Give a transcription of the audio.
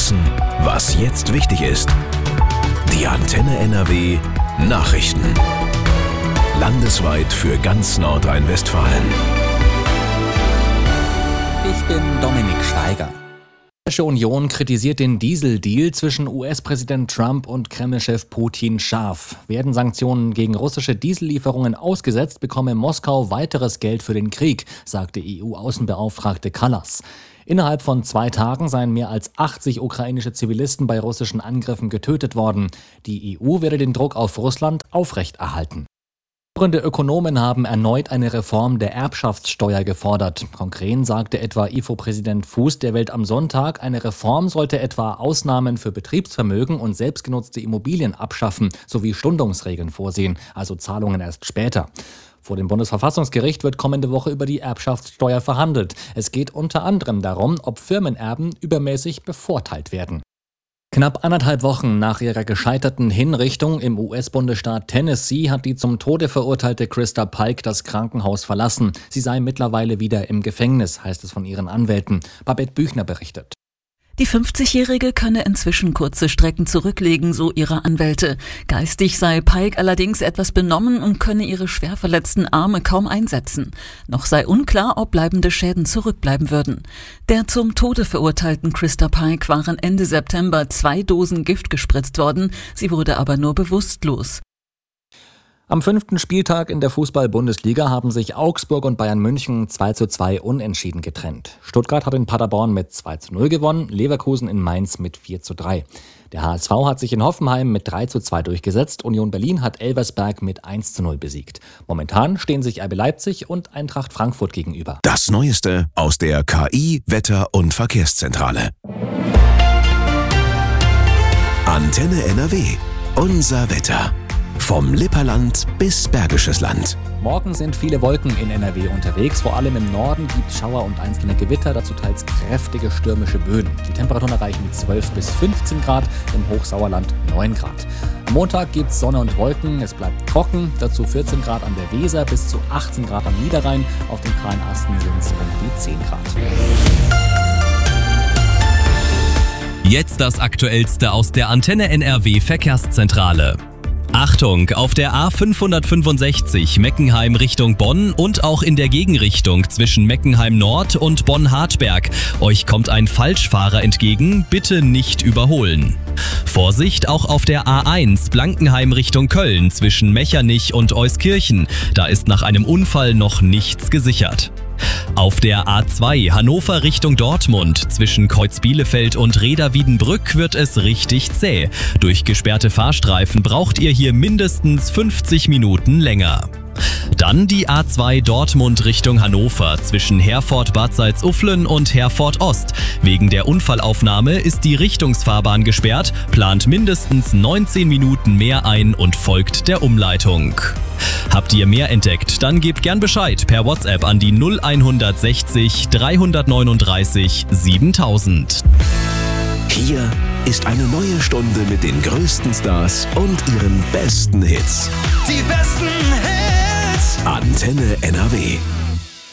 wissen, was jetzt wichtig ist. Die Antenne NRW Nachrichten. Landesweit für ganz Nordrhein-Westfalen. Ich bin Dominik Steiger. Die Union kritisiert den Dieseldeal zwischen US-Präsident Trump und Kreml-Chef Putin scharf. Werden Sanktionen gegen russische Diesellieferungen ausgesetzt, bekomme Moskau weiteres Geld für den Krieg, sagte EU-Außenbeauftragte Kallas. Innerhalb von 2 Tagen seien mehr als 80 ukrainische Zivilisten bei russischen Angriffen getötet worden. Die EU werde den Druck auf Russland aufrechterhalten. Führende Ökonomen haben erneut eine Reform der Erbschaftssteuer gefordert. Konkret sagte etwa IFO-Präsident Fuß der Welt am Sonntag, eine Reform sollte etwa Ausnahmen für Betriebsvermögen und selbstgenutzte Immobilien abschaffen, sowie Stundungsregeln vorsehen, also Zahlungen erst später. Vor dem Bundesverfassungsgericht wird kommende Woche über die Erbschaftssteuer verhandelt. Es geht unter anderem darum, ob Firmenerben übermäßig bevorteilt werden. Knapp 1,5 Wochen nach ihrer gescheiterten Hinrichtung im US-Bundesstaat Tennessee hat die zum Tode verurteilte Krista Pike das Krankenhaus verlassen. Sie sei mittlerweile wieder im Gefängnis, heißt es von ihren Anwälten. Babette Büchner berichtet. Die 50-Jährige könne inzwischen kurze Strecken zurücklegen, so ihre Anwälte. Geistig sei Pike allerdings etwas benommen und könne ihre schwer verletzten Arme kaum einsetzen. Noch sei unklar, ob bleibende Schäden zurückbleiben würden. Der zum Tode verurteilten Krista Pike waren Ende September 2 Dosen Gift gespritzt worden. Sie wurde aber nur bewusstlos. Am 5. Spieltag in der Fußball-Bundesliga haben sich Augsburg und Bayern München 2:2 unentschieden getrennt. Stuttgart hat in Paderborn mit 2:0 gewonnen, Leverkusen in Mainz mit 4:3. Der HSV hat sich in Hoffenheim mit 3:2 durchgesetzt, Union Berlin hat Elversberg mit 1:0 besiegt. Momentan stehen sich RB Leipzig und Eintracht Frankfurt gegenüber. Das Neueste aus der KI, Wetter- und Verkehrszentrale. Antenne NRW. Unser Wetter. Vom Lipperland bis Bergisches Land. Morgen sind viele Wolken in NRW unterwegs. Vor allem im Norden gibt es Schauer und einzelne Gewitter, dazu teils kräftige stürmische Böen. Die Temperaturen erreichen 12 bis 15 Grad, im Hochsauerland 9 Grad. Am Montag gibt es Sonne und Wolken, es bleibt trocken, dazu 14 Grad an der Weser bis zu 18 Grad am Niederrhein. Auf den kahlen Asten sind es um die 10 Grad. Jetzt das Aktuellste aus der Antenne NRW Verkehrszentrale. Achtung, auf der A565 Meckenheim Richtung Bonn und auch in der Gegenrichtung zwischen Meckenheim Nord und Bonn-Hartberg. Euch kommt ein Falschfahrer entgegen, bitte nicht überholen. Vorsicht auch auf der A1 Blankenheim Richtung Köln zwischen Mechernich und Euskirchen. Da ist nach einem Unfall noch nichts gesichert. Auf der A2 Hannover Richtung Dortmund zwischen Kreuz-Bielefeld und Reda-Wiedenbrück wird es richtig zäh. Durch gesperrte Fahrstreifen braucht ihr hier mindestens 50 Minuten länger. Dann die A2 Dortmund Richtung Hannover zwischen Herford-Bad Salzuflen und Herford-Ost. Wegen der Unfallaufnahme ist die Richtungsfahrbahn gesperrt, plant mindestens 19 Minuten mehr ein und folgt der Umleitung. Habt ihr mehr entdeckt, dann gebt gern Bescheid per WhatsApp an die 0160 339 7000. Hier ist eine neue Stunde mit den größten Stars und ihren besten Hits. Die besten Hits. Antenne NRW.